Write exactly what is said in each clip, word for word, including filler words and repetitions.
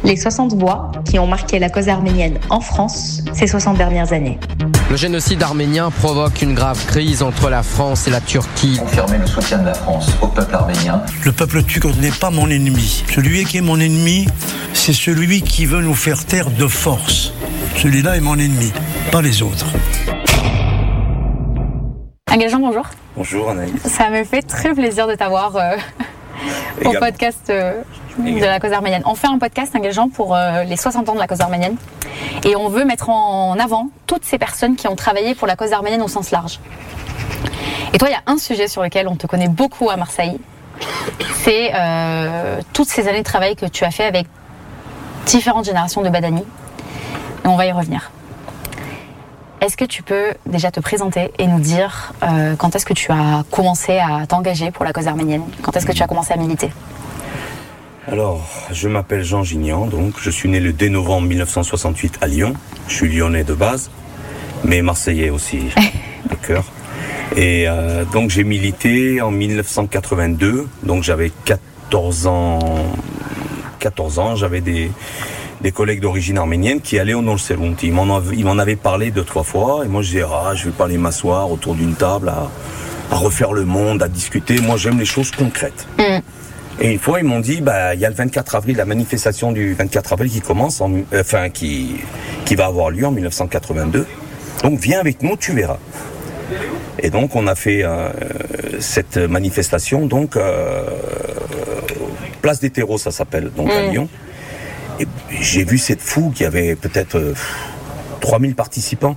Les soixante voix qui ont marqué la cause arménienne en France ces soixante dernières années. Le génocide arménien provoque une grave crise entre la France et la Turquie. Confirmer le soutien de la France au peuple arménien. Le peuple turc n'est pas mon ennemi. Celui qui est mon ennemi, c'est celui qui veut nous faire taire de force. Celui-là est mon ennemi, pas les autres. Engageant, bonjour. Bonjour Anaïs. Ça me fait très plaisir de t'avoir euh, au podcast euh, de la cause arménienne. On fait un podcast Engageant pour euh, les soixante ans de la cause arménienne et on veut mettre en avant toutes ces personnes qui ont travaillé pour la cause arménienne au sens large. Et toi, il y a un sujet sur lequel on te connaît beaucoup à Marseille, c'est euh, toutes ces années de travail que tu as fait avec différentes générations de Badani. Et on va y revenir. Est-ce que tu peux déjà te présenter et nous dire euh, quand est-ce que tu as commencé à t'engager pour la cause arménienne? Quand est-ce que tu as commencé à militer? Alors, je m'appelle Jean Gignan, donc je suis né le deux novembre mille neuf cent soixante-huit à Lyon. Je suis lyonnais de base, mais marseillais aussi de cœur. Et euh, donc j'ai milité en mille neuf cent quatre-vingt-deux, donc j'avais quatorze ans, quatorze ans, j'avais des... des collègues d'origine arménienne qui allaient au Nolserunt. Ils m'en avaient, ils m'en avaient parlé deux, trois fois. Et moi, je disais, ah, je vais pas aller m'asseoir autour d'une table à, à refaire le monde, à discuter. Moi, j'aime les choses concrètes. Mm. Et une fois, ils m'ont dit, bah, il y a le vingt-quatre avril, la manifestation du vingt-quatre avril qui commence, en, euh, enfin, qui, qui va avoir lieu en mille neuf cent quatre-vingt-deux. Donc, viens avec nous, tu verras. Et donc, on a fait euh, cette manifestation, donc, euh, Place des Terreaux, ça s'appelle, donc, mm. à Lyon. Et j'ai vu cette foule qui avait peut-être euh, trois mille participants.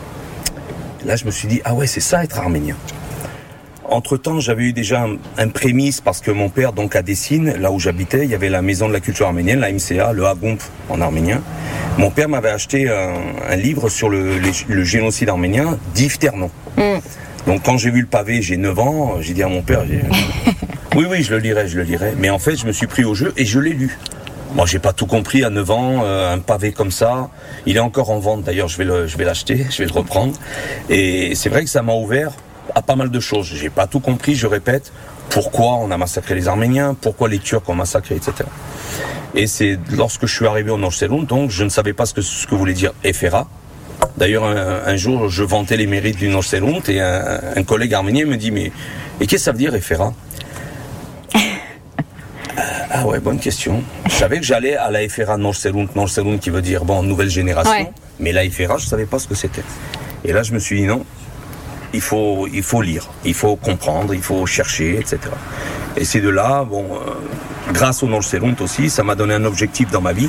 Là, je me suis dit, ah ouais, c'est ça être arménien. Entre-temps, j'avais eu déjà un, un prémisse parce que mon père, donc à Dessines, là où j'habitais, il y avait la maison de la culture arménienne, la M C A, le Hagomp en arménien. Mon père m'avait acheté un, un livre sur le, les, le génocide arménien d'Yves Ternon. Mm. Donc quand j'ai vu le pavé, j'ai neuf ans, j'ai dit à mon père, j'ai... oui, oui, je le lirai, je le lirai. Mais en fait, je me suis pris au jeu et je l'ai lu. Moi, j'ai pas tout compris à neuf ans, euh, un pavé comme ça. Il est encore en vente, d'ailleurs, je vais le, je vais l'acheter, je vais le reprendre. Et c'est vrai que ça m'a ouvert à pas mal de choses. J'ai pas tout compris, je répète, pourquoi on a massacré les Arméniens, pourquoi les Turcs ont massacré, et cetera. Et c'est lorsque je suis arrivé au Nolserunt, donc je ne savais pas ce que, ce que voulait dire Efera. D'ailleurs, un, un jour, je vantais les mérites du Nolserunt et un, un collègue arménien me dit, mais et qu'est-ce que ça veut dire Efera? Ah ouais, bonne question. Je savais que j'allais à la Efera Nolserunt, Nolserunt qui veut dire, bon, nouvelle génération, ouais. Mais la Efera, je savais pas ce que c'était. Et là, je me suis dit, non, il faut, il faut lire, il faut comprendre, il faut chercher, et cetera. Et c'est de là, bon, euh, grâce au Nolserunt aussi, ça m'a donné un objectif dans ma vie.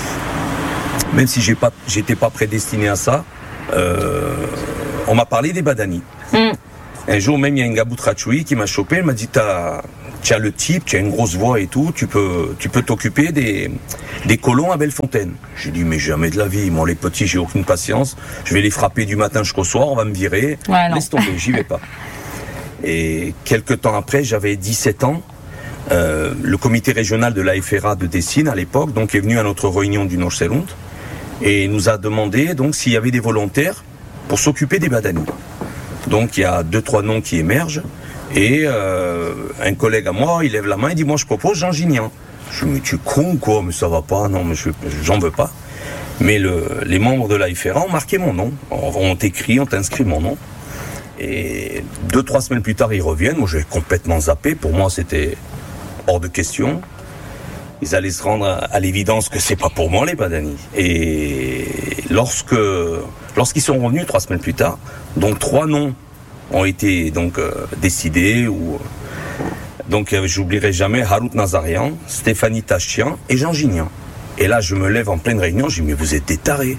Même si j'ai pas, j'étais pas prédestiné à ça, euh, on m'a parlé des Badani. Mm. Un jour même, il y a une Gabout Rachoui qui m'a chopé, elle m'a dit, t'as... tu as le type, tu as une grosse voix et tout, tu peux, tu peux t'occuper des, des colons à Bellefontaine. J'ai dit, mais jamais de la vie, moi les petits, j'ai aucune patience, je vais les frapper du matin jusqu'au soir, on va me virer, ouais, laisse tomber, j'y vais pas. Et quelques temps après, j'avais dix-sept ans, euh, le comité régional de la Efera de Dessines à l'époque, donc est venu à notre réunion du Nolserunt, et nous a demandé donc s'il y avait des volontaires pour s'occuper des Badani. Donc il y a deux, trois noms qui émergent, et euh, un collègue à moi, il lève la main, il dit, moi je propose Jean Gignan. Je dis, mais tu es con ou quoi? Mais ça va pas, non, mais je, j'en veux pas. Mais le, les membres de la Efera ont marqué mon nom, ont écrit, ont inscrit mon nom. Et deux, trois semaines plus tard, ils reviennent, moi j'ai complètement zappé, pour moi c'était hors de question. Ils allaient se rendre à, à l'évidence que c'est pas pour moi les Badani. Et lorsque, lorsqu'ils sont revenus trois semaines plus tard, donc trois noms ont été donc euh, décidés ou donc euh, j'oublierai jamais Harout Nazarian, Stéphanie Tachian et Jean Gignan. Et là je me lève en pleine réunion, je dis mais vous êtes des tarés.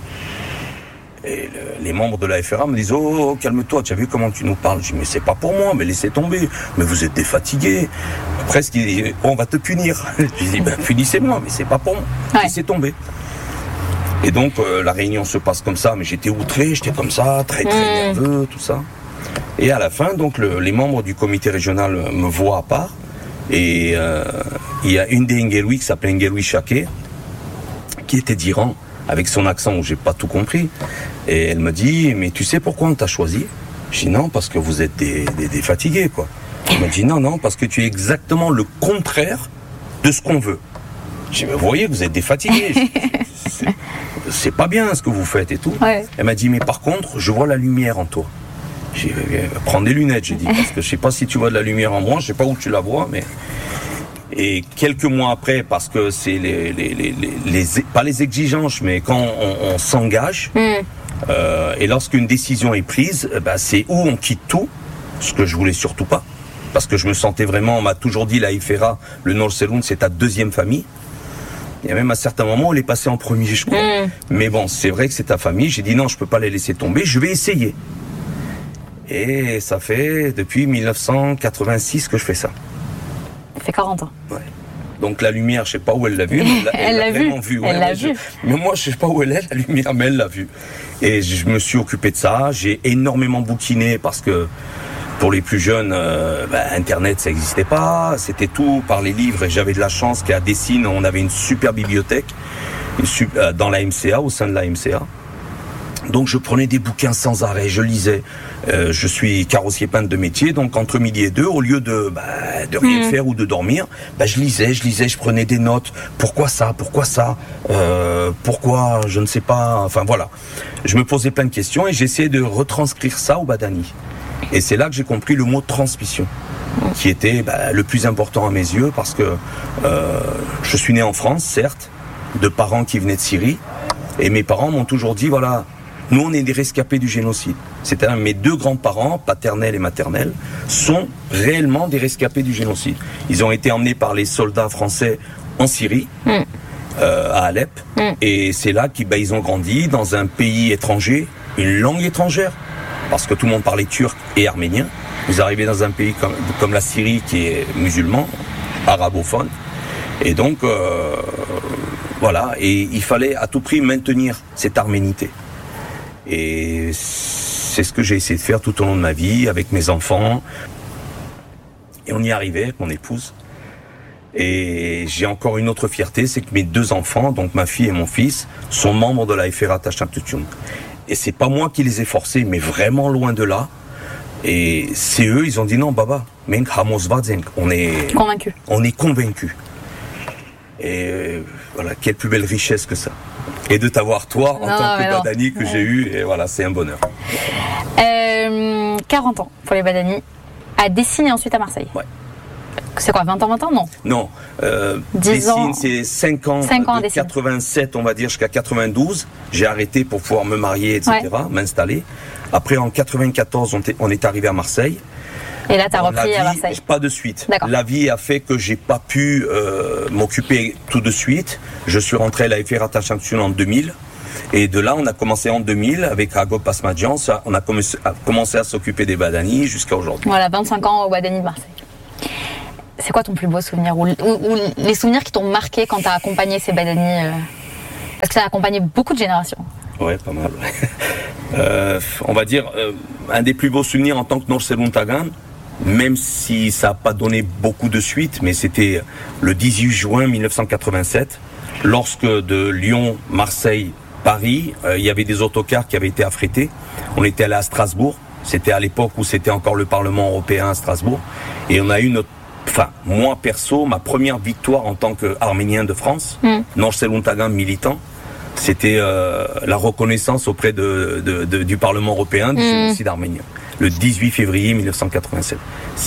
Et le, les membres de la Efera me disent oh, oh calme-toi, tu as vu comment tu nous parles? Je dis mais c'est pas pour moi, mais laissez tomber, mais vous êtes des fatigués. Presque il dit oh, on va te punir. Je dis ben punissez-moi, mais c'est pas pour moi, ouais. Laissez tomber. Et donc euh, la réunion se passe comme ça, mais j'étais outré, j'étais comme ça, très très mmh. nerveux, tout ça. Et à la fin, donc, le, les membres du comité régional me voient à part. Et euh, il y a une des Engelwi qui s'appelle Engelwi Chaké, qui était d'Iran, avec son accent où j'ai pas tout compris. Et elle me dit, mais tu sais pourquoi on t'a choisi? Je dis non, parce que vous êtes des, des, des fatigués, quoi. Elle me dit non, non, parce que tu es exactement le contraire de ce qu'on veut. J'ai dit, vous voyez, vous êtes des fatigués. c'est, c'est pas bien ce que vous faites et tout. Ouais. Elle m'a dit, mais par contre, je vois la lumière en toi. J'ai dit, prends des lunettes, j'ai dit, parce que je sais pas si tu vois de la lumière en moi, je sais pas où tu la vois, mais... Et quelques mois après, parce que c'est les, les, les, les, les pas les exigences, mais quand on, on s'engage, mm. euh, et lorsqu'une décision est prise, bah, c'est où on quitte tout, ce que je voulais surtout pas, parce que je me sentais vraiment, on m'a toujours dit, la Ifera, le Nordsjælland, c'est ta deuxième famille. Il y a même à certains moments, on est passé en premier, je crois. Mm. Mais bon, c'est vrai que c'est ta famille. J'ai dit non, je peux pas les laisser tomber, je vais essayer. Et ça fait depuis dix-neuf cent quatre-vingt-six que je fais ça. Ça fait quarante ans. Ouais. Donc la lumière, je sais pas où elle l'a vue. Mais elle, elle, elle l'a vraiment vue. vue. Ouais, elle l'a ouais, vue. Je... Mais moi, je sais pas où elle est, la lumière, mais elle l'a vue. Et je me suis occupé de ça. J'ai énormément bouquiné parce que pour les plus jeunes, euh, bah, Internet, ça n'existait pas. C'était tout par les livres. Et j'avais de la chance qu'à Dessines, on avait une super bibliothèque une super, euh, dans la M C A, au sein de la M C A. Donc je prenais des bouquins sans arrêt, je lisais. Euh, je suis carrossier peintre de métier, donc entre midi et deux, au lieu de, bah, de rien mmh. faire ou de dormir, bah, je lisais, je lisais, je prenais des notes. Pourquoi ça, pourquoi ça, euh, pourquoi, je ne sais pas. Enfin voilà, je me posais plein de questions et j'essayais de retranscrire ça au Badani. Et c'est là que j'ai compris le mot transmission, qui était bah, le plus important à mes yeux, parce que euh, je suis né en France, certes, de parents qui venaient de Syrie, et mes parents m'ont toujours dit, voilà, nous on est des rescapés du génocide. C'est-à-dire mes deux grands-parents, paternels et maternels, sont réellement des rescapés du génocide. Ils ont été emmenés par les soldats français en Syrie, mm. euh, à Alep, mm. et c'est là qu'ils bah, ils ont grandi dans un pays étranger, une langue étrangère, parce que tout le monde parlait turc et arménien. Vous arrivez dans un pays comme, comme la Syrie qui est musulman, arabophone, et donc euh, voilà, et il fallait à tout prix maintenir cette arménité. Et c'est ce que j'ai essayé de faire tout au long de ma vie, avec mes enfants. Et on y arrivait avec mon épouse. Et j'ai encore une autre fierté, c'est que mes deux enfants, donc ma fille et mon fils, sont membres de la Ifera Tashaktutyun. Et c'est pas moi qui les ai forcés, mais vraiment loin de là. Et c'est eux, ils ont dit non, Baba, Menk Hamos Vadzenk. On est convaincus. On est convaincus. Et voilà, quelle plus belle richesse que ça. Et de t'avoir toi en non, tant que Badani que ouais. j'ai eu, et voilà, c'est un bonheur. Euh, quarante ans pour les Badani, à Dessines et ensuite à Marseille. Ouais. C'est quoi, vingt ans, vingt ans, non Non, euh, Dessines, c'est cinq ans, cinq ans de quatre-vingt-sept, on va dire, jusqu'à quatre-vingt-douze. J'ai arrêté pour pouvoir me marier, et cetera, ouais. m'installer. Après, en quatre-vingt-quatorze, on, on est arrivé à Marseille. Et là, tu as repris vie, à Marseille. Pas de suite. D'accord. La vie a fait que j'ai pas pu euh, m'occuper tout de suite. Je suis rentré à la Ifera Tashaktutyun en deux mille. Et de là, on a commencé en deux mille avec Agop Pasmadjian. On a commencé à, commencé à s'occuper des Badani jusqu'à aujourd'hui. Voilà, vingt-cinq ans au Badani de Marseille. C'est quoi ton plus beau souvenir, ou, ou, ou les souvenirs qui t'ont marqué quand tu as accompagné ces Badani euh, parce que ça a accompagné beaucoup de générations. Ouais, pas mal. euh, on va dire, euh, un des plus beaux souvenirs en tant que Nordsjælland Tagan, même si ça n'a pas donné beaucoup de suite, mais c'était le dix-huit juin mille neuf cent quatre-vingt-sept, lorsque de Lyon, Marseille, Paris, euh, il y avait des autocars qui avaient été affrétés. On était allé à Strasbourg, c'était à l'époque où c'était encore le Parlement européen à Strasbourg, et on a eu notre, enfin, moi perso, ma première victoire en tant qu'Arménien de France, mm. Nordsjælland Tagan militant, c'était euh, la reconnaissance auprès de, de, de, du Parlement européen du mmh. génocide arménien, le dix-huit février mille neuf cent quatre-vingt-sept.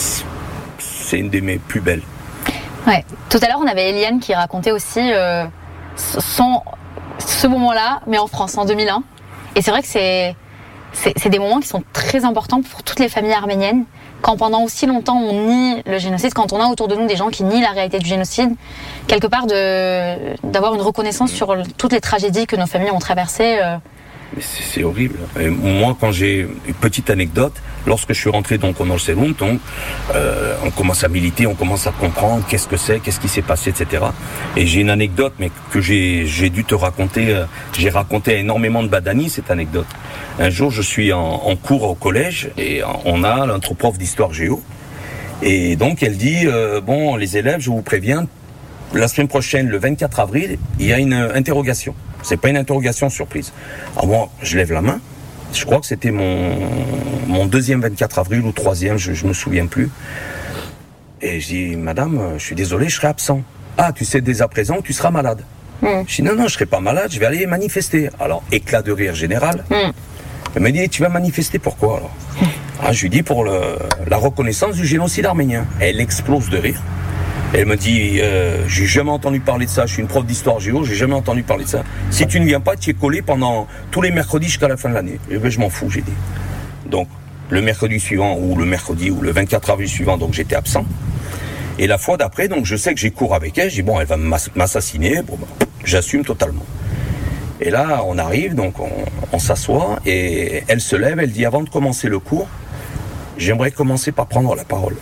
C'est une de mes plus belles. Ouais. Tout à l'heure, on avait Eliane qui racontait aussi euh, son, ce moment-là, mais en France, en deux mille un. Et c'est vrai que c'est, c'est, c'est des moments qui sont très importants pour toutes les familles arméniennes. Quand pendant aussi longtemps on nie le génocide, quand on a autour de nous des gens qui nient la réalité du génocide, quelque part de, d'avoir une reconnaissance sur toutes les tragédies que nos familles ont traversées. Euh... Mais c'est, c'est horrible. Et moi, quand j'ai une petite anecdote, lorsque je suis rentré donc au Nordsjælland, donc euh, on commence à militer, on commence à comprendre qu'est-ce que c'est, qu'est-ce qui s'est passé, et cetera. Et j'ai une anecdote, mais que j'ai, j'ai dû te raconter. Euh, j'ai raconté à énormément de Badani cette anecdote. Un jour, je suis en, en cours au collège et on a notre prof d'histoire géo. Et donc, elle dit euh, bon, les élèves, je vous préviens, la semaine prochaine, le vingt-quatre avril, il y a une interrogation. C'est pas une interrogation surprise. Alors moi, je lève la main. Je crois que c'était mon, mon deuxième vingt-quatre avril ou troisième, je, je me souviens plus. Et je dis, madame, je suis désolé, je serai absent. Ah, tu sais dès à présent que tu seras malade. Mmh. Je dis non, non, je serai pas malade, je vais aller manifester. Alors, éclat de rire général. Mmh. Elle me dit, tu vas manifester pourquoi alors? Mmh. Ah, je lui dis pour le, la reconnaissance du génocide arménien. Elle explose de rire. Elle me dit, euh, j'ai jamais entendu parler de ça, je suis une prof d'histoire géo, j'ai jamais entendu parler de ça. Si tu ne viens pas, tu es collé pendant tous les mercredis jusqu'à la fin de l'année. Et ben, je m'en fous, j'ai dit. Donc, le mercredi suivant, ou le mercredi, ou le vingt-quatre avril suivant, donc j'étais absent. Et la fois d'après, donc je sais que j'ai cours avec elle, je dis bon, elle va m'assassiner, bon, ben, j'assume totalement. Et là, on arrive, donc on, on s'assoit, et elle se lève, elle dit avant de commencer le cours, j'aimerais commencer par prendre la parole.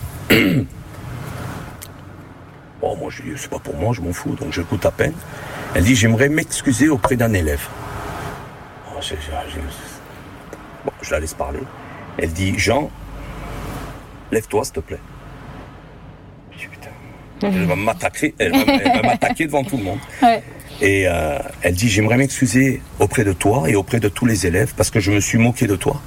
Bon, moi je dis, c'est pas pour moi, je m'en fous, donc j'écoute à peine. Elle dit, j'aimerais m'excuser auprès d'un élève. Oh, c'est, c'est, bon, je la laisse parler. Elle dit, Jean, lève-toi s'il te plaît. Elle va m'attaquer, elle va, elle va m'attaquer devant tout le monde. Ouais. Et euh, elle dit, j'aimerais m'excuser auprès de toi et auprès de tous les élèves parce que je me suis moqué de toi.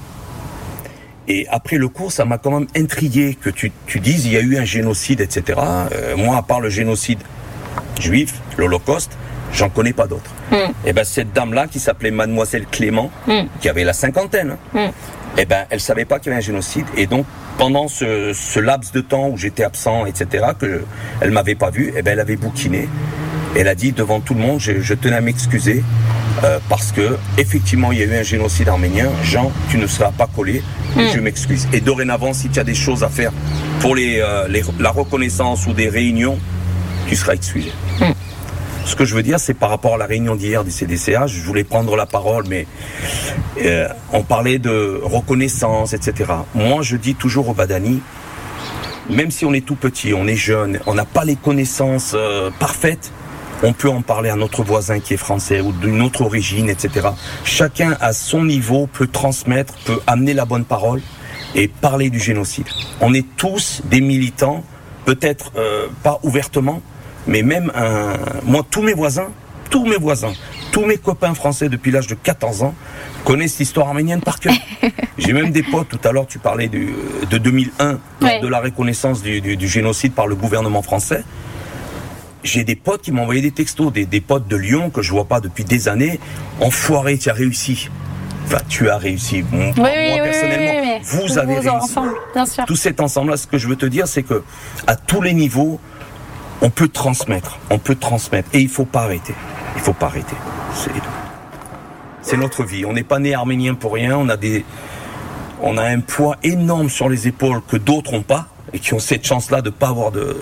Et après le cours, ça m'a quand même intrigué que tu, tu dises, il y a eu un génocide, et cetera. Euh, moi, à part le génocide juif, l'Holocauste, j'en connais pas d'autres. Mm. Et ben cette dame-là, qui s'appelait Mademoiselle Clément, mm. qui avait la cinquantaine, mm. et ben elle savait pas qu'il y avait un génocide. Et donc, pendant ce, ce laps de temps où j'étais absent, et cetera, que je, elle m'avait pas vu, et ben elle avait bouquiné. Elle a dit devant tout le monde, je, je tenais à m'excuser euh, parce que effectivement il y a eu un génocide arménien. Jean, tu ne seras pas collé, et mm. je m'excuse. Et dorénavant, si tu as des choses à faire pour les, euh, les, la reconnaissance ou des réunions, tu seras excusé. Mm. Ce que je veux dire, c'est par rapport à la réunion d'hier du C D C A, je voulais prendre la parole, mais euh, on parlait de reconnaissance, et cetera. Moi, je dis toujours aux Badani, même si on est tout petit, on est jeune, on n'a pas les connaissances euh, parfaites, on peut en parler à notre voisin qui est français ou d'une autre origine, et cetera. Chacun à son niveau peut transmettre, peut amener la bonne parole et parler du génocide. On est tous des militants, peut-être euh, pas ouvertement, mais même un... moi, tous mes voisins, tous mes voisins, tous mes copains français depuis l'âge de quatorze ans connaissent l'histoire arménienne par cœur. J'ai même des potes, tout à l'heure tu parlais du, de deux mille un, lors de la reconnaissance du, du, du génocide par le gouvernement français. J'ai des potes qui m'ont envoyé des textos, des, des potes de Lyon que je vois pas depuis des années. Enfoiré, tu as réussi. Enfin, tu as réussi. Moi, oui, moi oui, personnellement, oui, oui, oui. vous avez réussi. Ensemble, bien sûr. Tout cet ensemble-là, ce que je veux te dire, c'est que à tous les niveaux, on peut transmettre, on peut transmettre, et il faut pas arrêter. Il faut pas arrêter. C'est, c'est notre vie. On n'est pas né arménien pour rien. On a des, on a un poids énorme sur les épaules que d'autres n'ont pas et qui ont cette chance-là de pas avoir de,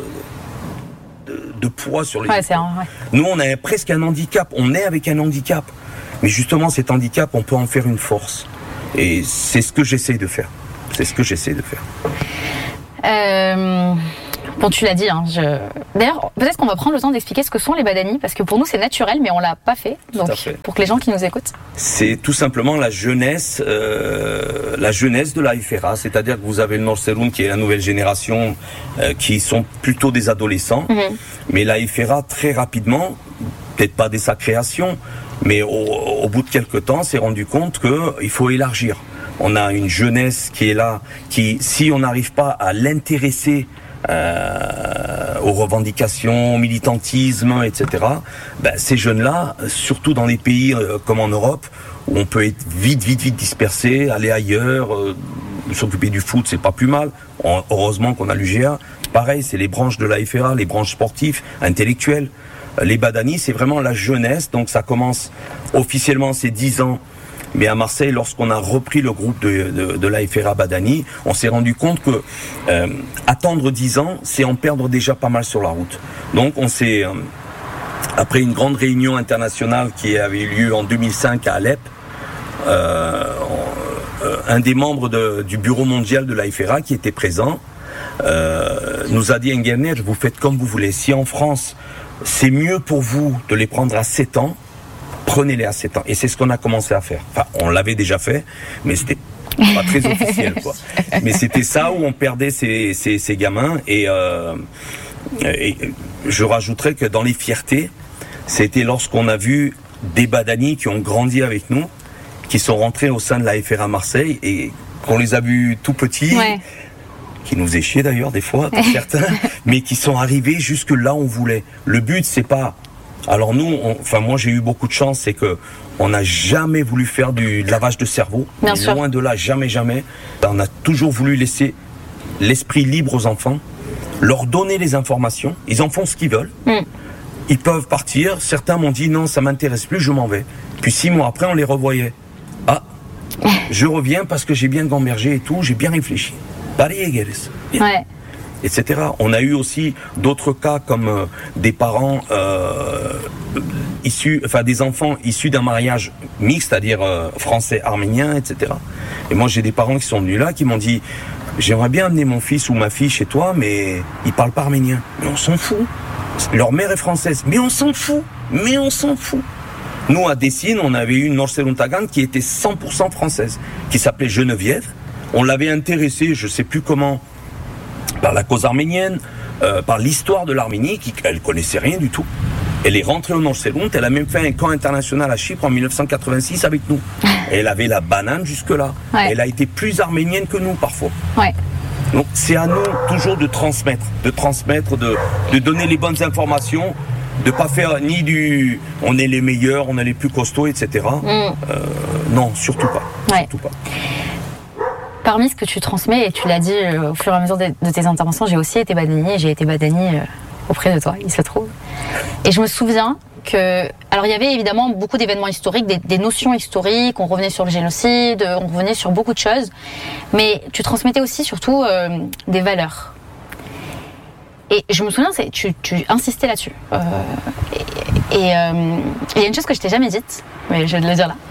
de, de poids sur les ouais, épaules. C'est un, ouais. Nous, on a presque un handicap. On est avec un handicap, mais justement, cet handicap, on peut en faire une force. Et c'est ce que j'essaie de faire. C'est ce que j'essaie de faire. Euh... Bon, tu l'as dit, hein, je... D'ailleurs, peut-être qu'on va prendre le temps d'expliquer ce que sont les Badani, parce que pour nous c'est naturel, mais on l'a pas fait. Donc, fait. Pour que les gens qui nous écoutent. C'est tout simplement la jeunesse, euh, la jeunesse de la F R A, c'est-à-dire que vous avez le Norseroun qui est la nouvelle génération, euh, qui sont plutôt des adolescents, mm-hmm. mais la F R A très rapidement, peut-être pas dès sa création, mais au, au bout de quelques temps, s'est rendu compte que il faut élargir. On a une jeunesse qui est là, qui, si on n'arrive pas à l'intéresser Euh, aux revendications, au militantisme, et cetera. Ben, ces jeunes-là, surtout dans des pays euh, comme en Europe, où on peut être vite, vite, vite dispersé, aller ailleurs, euh, s'occuper du foot, c'est pas plus mal. On, heureusement qu'on a l'U G A. Pareil, c'est les branches de la F R A, les branches sportives, intellectuelles. Les Badani, c'est vraiment la jeunesse. Donc ça commence officiellement, c'est dix ans. Mais à Marseille, lorsqu'on a repris le groupe de, de, de la F R A Badani, on s'est rendu compte que euh, attendre dix ans, c'est en perdre déjà pas mal sur la route. Donc on s'est, euh, après une grande réunion internationale qui avait eu lieu en deux mille cinq à Alep, euh, euh, un des membres de, du bureau mondial de la F R A qui était présent euh, nous a dit, Engelner, vous faites comme vous voulez. Si en France, c'est mieux pour vous de les prendre à sept ans, prenez-les à sept ans. Et c'est ce qu'on a commencé à faire. Enfin, on l'avait déjà fait, mais c'était pas très officiel, quoi. Mais c'était ça où on perdait ces, ces, ces gamins. Et, euh, et je rajouterais que dans les fiertés, c'était lorsqu'on a vu des Badani qui ont grandi avec nous, qui sont rentrés au sein de la F R A Marseille et qu'on les a vus tout petits. Ouais. qui nous faisaient chier d'ailleurs des fois, certains, mais qui sont arrivés jusque là où on voulait. Le but, c'est pas... Alors nous, on... enfin moi j'ai eu beaucoup de chance, c'est que on n'a jamais voulu faire du lavage de cerveau. Bien sûr. Loin de là, jamais, jamais. On a toujours voulu laisser l'esprit libre aux enfants, leur donner les informations. Ils en font ce qu'ils veulent. Mm. Ils peuvent partir. Certains m'ont dit non, ça m'intéresse plus, je m'en vais. Puis six mois après, on les revoyait. Ah, je reviens parce que j'ai bien gambergé et tout, j'ai bien réfléchi. Ouais. Etc. On a eu aussi d'autres cas comme euh, des parents euh, issus, enfin des enfants issus d'un mariage mixte, c'est-à-dire euh, français-arménien, et cetera. Et moi j'ai des parents qui sont venus là, qui m'ont dit j'aimerais bien amener mon fils ou ma fille chez toi, mais ils parlent pas arménien. Mais on s'en fout. Leur mère est française, mais on s'en fout. Mais on s'en fout. Nous à Dessine, on avait eu une Norseruntagan qui était cent pour cent française, qui s'appelait Geneviève. On l'avait intéressée, je sais plus comment, par la cause arménienne, euh, par l'histoire de l'Arménie, qui, elle connaissait rien du tout. Elle est rentrée au Norserund, elle a même fait un camp international à Chypre en dix-neuf cent quatre-vingt-six avec nous. Et elle avait la banane jusque-là. Ouais. Elle a été plus arménienne que nous parfois. Ouais. Donc c'est à nous toujours de transmettre, de transmettre, de, de donner les bonnes informations, de pas faire ni du on est les meilleurs, on est les plus costauds, et cetera. Mm. Euh, non, surtout pas. Ouais. Surtout pas. Parmi ce que tu transmets, et tu l'as dit euh, au fur et à mesure de, de tes interventions, j'ai aussi été badani, et j'ai été badani euh, auprès de toi, il se trouve. Et je me souviens que... Alors il y avait évidemment beaucoup d'événements historiques, des, des notions historiques, on revenait sur le génocide, on revenait sur beaucoup de choses, mais tu transmettais aussi surtout euh, des valeurs. Et je me souviens, c'est, tu, tu insistais là-dessus. Euh, et il euh, y a une chose que je t'ai jamais dite, mais je vais te le dire là.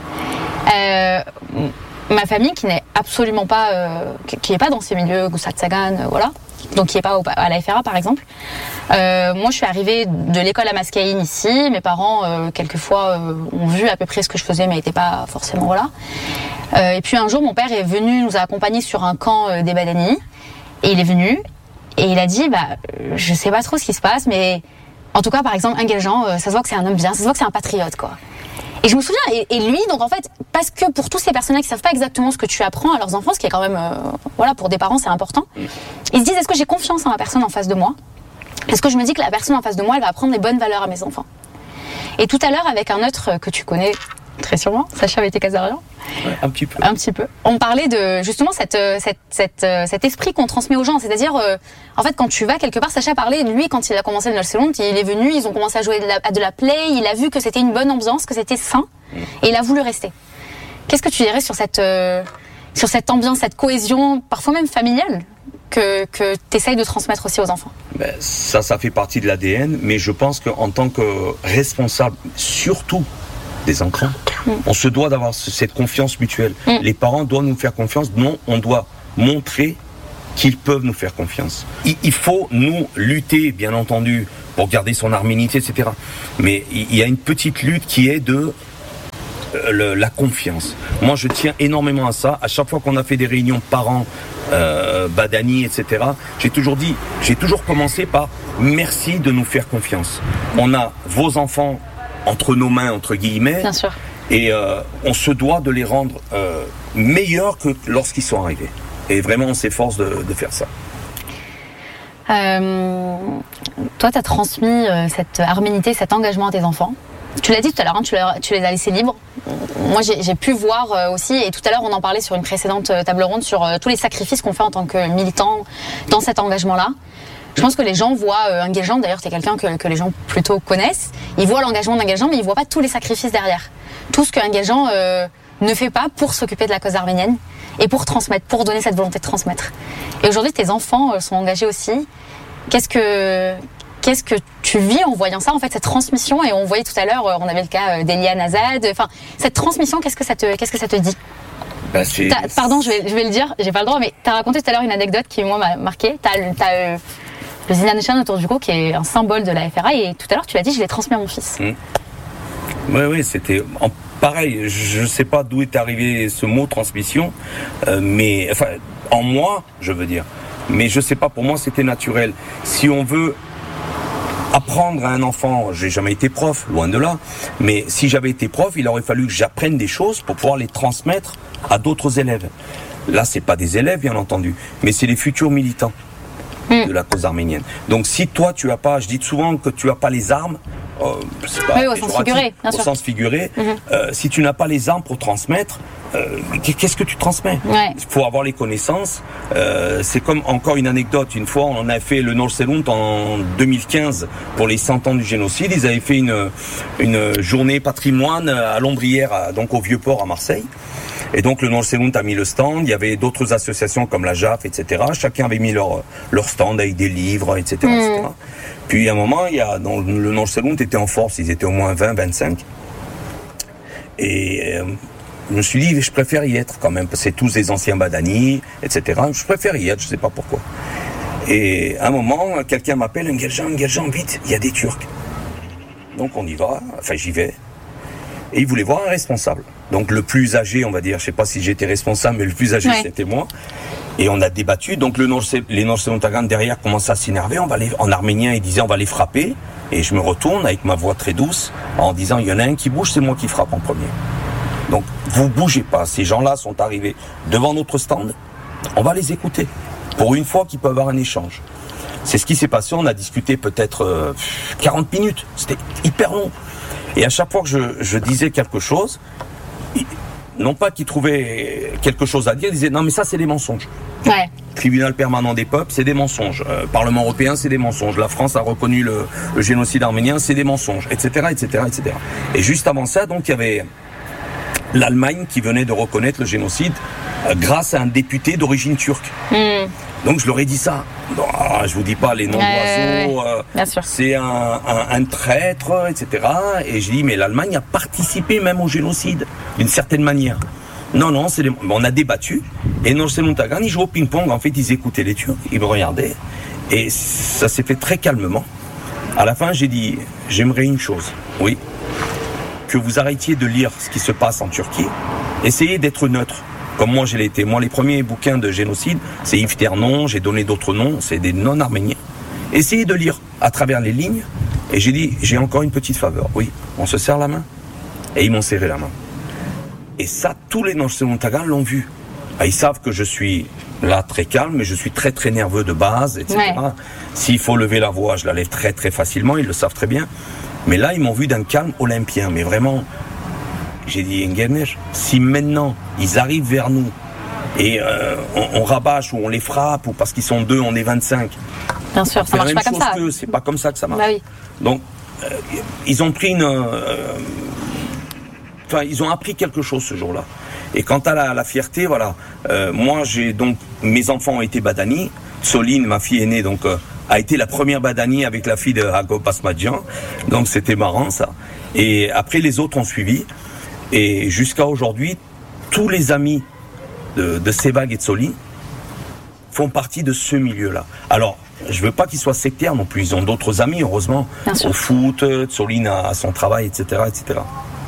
Euh, Ma famille, qui n'est absolument pas, euh, qui n'est pas dans ces milieux, Goussat Sagan, euh, voilà, donc qui n'est pas au, à la F R A par exemple. Euh, moi, je suis arrivée de l'école à Mascaïne ici. Mes parents, euh, quelquefois, euh, ont vu à peu près ce que je faisais, mais n'étaient pas forcément voilà. Euh, et puis un jour, mon père est venu nous a accompagnés sur un camp euh, des Badani, et il est venu et il a dit, bah, je sais pas trop ce qui se passe, mais en tout cas, par exemple, Nguel-Jean, euh, ça se voit que c'est un homme bien, ça se voit que c'est un patriote, quoi. Et je me souviens, et, et lui, donc en fait, parce que pour tous ces personnes-là qui savent pas exactement ce que tu apprends à leurs enfants, ce qui est quand même, euh, voilà, pour des parents, c'est important, ils se disent, est-ce que j'ai confiance en la personne en face de moi ? Est-ce que je me dis que la personne en face de moi, elle va apprendre les bonnes valeurs à mes enfants ? Et tout à l'heure, avec un autre que tu connais très sûrement, Sacha Bété-Kazarian, ouais, un petit peu. Un petit peu. On parlait de justement cette, cette, cette, cet esprit qu'on transmet aux gens. C'est-à-dire, euh, en fait, quand tu vas quelque part, Sacha parlait, lui, quand il a commencé le Norserund, il est venu, ils ont commencé à jouer de la, à de la play, il a vu que c'était une bonne ambiance, que c'était sain, et il a voulu rester. Qu'est-ce que tu dirais sur cette, euh, sur cette ambiance, cette cohésion, parfois même familiale, que, que tu essayes de transmettre aussi aux enfants ? Ben, ça, ça fait partie de l'A D N, mais je pense qu'en tant que responsable, surtout des enfants, mmh. on se doit d'avoir cette confiance mutuelle. Mmh. Les parents doivent nous faire confiance. Non, on doit montrer qu'ils peuvent nous faire confiance. Il, il faut, nous, lutter, bien entendu, pour garder son arménité, et cetera. Mais il y a une petite lutte qui est de euh, le, la confiance. Moi, je tiens énormément à ça. À chaque fois qu'on a fait des réunions parents, euh, Badani, et cetera, j'ai toujours dit, j'ai toujours commencé par merci de nous faire confiance. On a vos enfants entre nos mains, entre guillemets. Bien sûr. Et euh, on se doit de les rendre euh, meilleurs que lorsqu'ils sont arrivés. Et vraiment, on s'efforce de, de faire ça. Euh, toi, tu as transmis euh, cette arménité, cet engagement à tes enfants. Tu l'as dit tout à l'heure, hein, tu, tu les as laissés libres. Moi, j'ai, j'ai pu voir euh, aussi, et tout à l'heure, on en parlait sur une précédente euh, table ronde, sur euh, tous les sacrifices qu'on fait en tant que militants dans cet engagement-là. Je pense que les gens voient euh, Nguel-Jean, d'ailleurs, c'est quelqu'un que, que les gens plutôt connaissent. Ils voient l'engagement d'Nguel-Jean, mais ils voient pas tous les sacrifices derrière. Tout ce que Nguel-Jean euh, ne fait pas pour s'occuper de la cause arménienne et pour transmettre, pour donner cette volonté de transmettre. Et aujourd'hui, tes enfants euh, sont engagés aussi. Qu'est-ce que, qu'est-ce que tu vis en voyant ça, en fait, cette transmission? Et on voyait tout à l'heure, euh, on avait le cas euh, d'Eliane Azad. Enfin, cette transmission, qu'est-ce que ça te, qu'est-ce que ça te dit? Bah, c'est... Pardon, je vais, je vais le dire, j'ai pas le droit, mais t'as raconté tout à l'heure une anecdote qui, moi, m'a marqué. T'as, t'as euh, le Zinanechan autour du cou, qui est un symbole de la F R A, et tout à l'heure, tu l'as dit, je l'ai transmis à mon fils. Mmh. Oui, oui, c'était en, pareil. Je ne sais pas d'où est arrivé ce mot transmission, euh, mais enfin, en moi, je veux dire. Mais je sais pas, pour moi, c'était naturel. Si on veut apprendre à un enfant, j'ai jamais été prof, loin de là, mais si j'avais été prof, il aurait fallu que j'apprenne des choses pour pouvoir les transmettre à d'autres élèves. Là, c'est pas des élèves, bien entendu, mais c'est les futurs militants mmh. de la cause arménienne. Donc, si toi, tu as pas, je dis souvent que tu as pas les armes, euh, c'est pas oui, au sens figuré, bien au sûr. sens figuré, mmh. euh, si tu n'as pas les armes pour transmettre, euh, qu'est-ce que tu transmets ? Il ouais. faut avoir les connaissances. Euh, c'est comme encore une anecdote. Une fois, on a fait le Nordsjælland en deux mille quinze pour les cent ans du génocide. Ils avaient fait une une journée patrimoine à Lombrières, donc au Vieux-Port à Marseille. Et donc le Nordsjælland a mis le stand. Il y avait d'autres associations comme la J A F, et cetera. Chacun avait mis leur leur stand avec des livres, et cetera, mmh. et cetera. Puis à un moment, il y a dans le Nordsjælland était en force. Ils étaient au moins vingt, vingt-cinq. Et euh, je me suis dit, je préfère y être quand même, parce que c'est tous des anciens Badani, et cetera. Je préfère y être, je sais pas pourquoi. Et à un moment, quelqu'un m'appelle, Engeljan, Engeljan, vite, il y a des Turcs. Donc on y va, enfin j'y vais. Et il voulait voir un responsable. Donc le plus âgé, on va dire, je sais pas si j'étais responsable, mais le plus âgé, ouais. c'était moi. Et on a débattu. Donc le Nord, les Nordsjælland derrière commençaient à s'énerver. On va les, en arménien, ils disaient on va les frapper. Et je me retourne avec ma voix très douce en disant il y en a un qui bouge, c'est moi qui frappe en premier. Donc vous bougez pas. Ces gens-là sont arrivés devant notre stand. On va les écouter. Pour une fois qu'ils peuvent avoir un échange. C'est ce qui s'est passé. On a discuté peut-être euh, quarante minutes. C'était hyper long. Et à chaque fois que je, je disais quelque chose, ils, non pas qu'ils trouvaient quelque chose à dire, ils disaient non mais ça c'est des mensonges. Ouais. Tribunal permanent des peuples, c'est des mensonges. Euh, Parlement européen, c'est des mensonges. La France a reconnu le, le génocide arménien, c'est des mensonges, et cetera, et cetera, et cetera. Et juste avant ça, donc il y avait l'Allemagne qui venait de reconnaître le génocide euh, grâce à un député d'origine turque. Mm. Donc je leur ai dit ça. Bon, alors, je vous dis pas les noms euh, d'oiseaux, euh, c'est un, un, un traître, et cetera. Et j'ai dit mais l'Allemagne a participé même au génocide d'une certaine manière. Non, non, c'est les... on a débattu. Et Nordsjælland, ils jouaient au ping-pong. En fait, ils écoutaient les Turcs, ils me regardaient. Et ça s'est fait très calmement. À la fin, j'ai dit, j'aimerais une chose. Oui. Que vous arrêtiez de lire ce qui se passe en Turquie. Essayez d'être neutre. Comme moi, je l'ai été. Moi, les premiers bouquins de génocide, c'est Yves Ternon, j'ai donné d'autres noms, c'est des non-arméniens. Essayez de lire à travers les lignes. Et j'ai dit, j'ai encore une petite faveur. Oui, on se serre la main. Et ils m'ont serré la main. Et ça, tous les Nordsjælland l'ont vu. Ils savent que je suis là très calme, mais je suis très très nerveux de base, et cetera. Ouais. S'il faut lever la voix, je la lève très très facilement, ils le savent très bien. Mais là, ils m'ont vu d'un calme olympien. Mais vraiment, j'ai dit, Engelmej, si maintenant ils arrivent vers nous et euh, on, on rabâche ou on les frappe, ou parce qu'ils sont deux, on est vingt-cinq. Bien sûr, ça marche pas comme ça. C'est pas comme ça que ça marche. Bah oui. Donc, euh, ils ont pris une... Euh, Enfin, ils ont appris quelque chose ce jour-là. Et quant à la, la fierté, voilà. Euh, moi, j'ai donc mes enfants ont été Badani. Soline, ma fille aînée, donc euh, a été la première Badani avec la fille de Hagop Asmadjian. Donc c'était marrant ça. Et après, les autres ont suivi. Et jusqu'à aujourd'hui, tous les amis de, de Sebag et de Soline font partie de ce milieu-là. Alors, je veux pas qu'ils soient sectaires non plus. Ils ont d'autres amis, heureusement, au foot. Soline a, a son travail, et cetera, et cetera.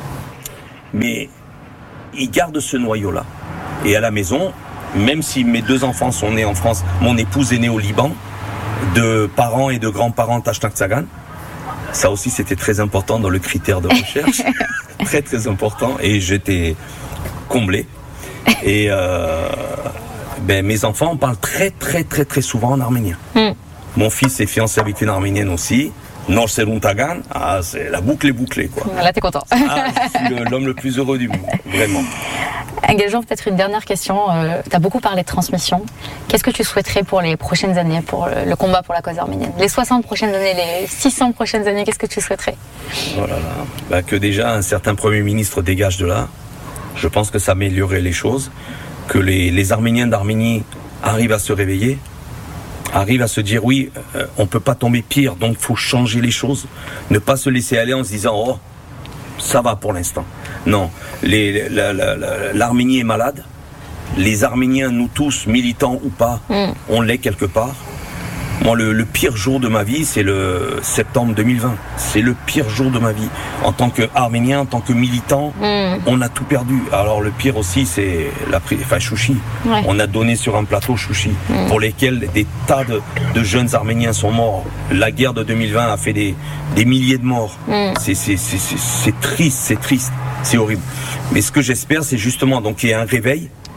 Mais ils gardent ce noyau-là. Et à la maison, même si mes deux enfants sont nés en France, mon épouse est née au Liban, de parents et de grands-parents Tashnak Tsagan. Ça aussi, c'était très important dans le critère de recherche. Très, très important. Et j'étais comblé. Et euh, ben, mes enfants parlent très, très, très, très souvent en arménien. Mm. Mon fils est fiancé avec une arménienne aussi. Nordsjælland, ah, c'est la boucle est bouclée, quoi. Là, t'es content. Ah, je suis le, l'homme le plus heureux du monde, vraiment. Engeljan, peut-être une dernière question. Euh, tu as beaucoup parlé de transmission. Qu'est-ce que tu souhaiterais pour les prochaines années, pour le, le combat pour la cause arménienne ? Les soixante prochaines années, les six cents prochaines années, qu'est-ce que tu souhaiterais ? Oh là là. Bah, que déjà un certain Premier ministre dégage de là. Je pense que ça améliorerait les choses. Que les, les Arméniens d'Arménie arrivent à se réveiller. Arrive à se dire oui, euh, on peut pas tomber pire, donc faut changer les choses, ne pas se laisser aller en se disant oh ça va pour l'instant. Non, les, la, la, la, l'Arménie est malade, les Arméniens, nous tous, militants ou pas, mm. on l'est quelque part. Moi, le, le pire jour de ma vie, c'est le septembre deux mille vingt. C'est le pire jour de ma vie. En tant qu'Arménien, en tant que militant, mm. on a tout perdu. Alors le pire aussi, c'est la, enfin, chouchi. Ouais. On a donné sur un plateau chouchi, mm. pour lesquels des tas de, de jeunes Arméniens sont morts. La guerre de deux mille vingt a fait des, des milliers de morts. Mm. C'est, c'est, c'est, c'est, c'est triste, c'est triste, c'est horrible. Mais ce que j'espère, c'est justement donc qu'il y ait un réveil,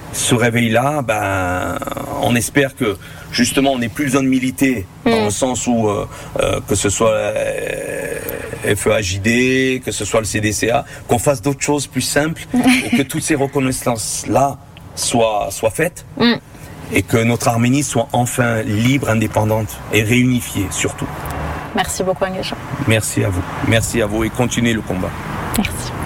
ce réveil-là, ben, on espère que justement on n'ait plus besoin de militer mmh. dans le sens où euh, euh, que ce soit euh, F E A J D, que ce soit le C D C A, qu'on fasse d'autres choses plus simples et que toutes ces reconnaissances-là soient, soient faites mmh. et que notre Arménie soit enfin libre, indépendante et réunifiée surtout. Merci beaucoup, Engagement. Merci à vous. Merci à vous et continuez le combat. Merci.